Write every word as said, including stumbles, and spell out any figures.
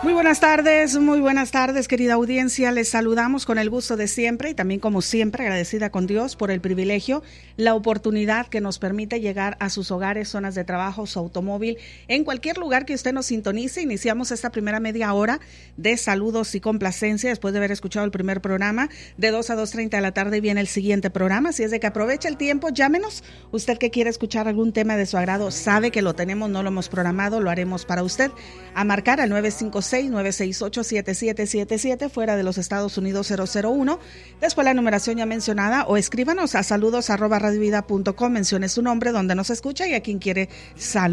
Muy buenas tardes, muy buenas tardes, querida audiencia. Les saludamos con el gusto de siempre y también, como siempre, agradecida con Dios por el privilegio, la oportunidad que nos permite llegar a sus hogares, zonas de trabajo, su automóvil, en cualquier lugar que usted nos sintonice. Iniciamos esta primera media hora de saludos y complacencia después de haber escuchado el primer programa. De dos a dos treinta de la tarde viene el siguiente programa, así es de que aproveche el tiempo, llámenos. Usted que quiere escuchar algún tema de su agrado, sabe que lo tenemos, no lo hemos programado, lo haremos para usted. A marcar al nueve cinco seis, nueve seis ocho, siete siete siete siete, fuera de los Estados Unidos cero cero uno, después la numeración ya mencionada, o escríbanos a saludos arroba radiovida punto com, mencione su nombre, donde nos escucha y a quien quiere saludar.